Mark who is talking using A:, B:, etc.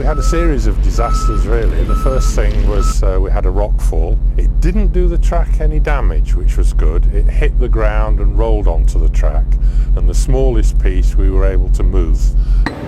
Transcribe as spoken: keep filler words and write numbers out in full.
A: had a series of disasters really. The first thing was uh, we had a rock fall. It didn't do the track any damage, which was good. It hit the ground and rolled onto the track, and the smallest piece we were able to move.